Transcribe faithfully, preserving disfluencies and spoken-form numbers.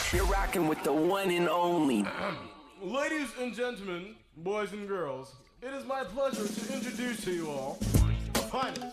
You're rocking with the one and only. Ladies and gentlemen, boys and girls, it is my pleasure to introduce to you all the finest,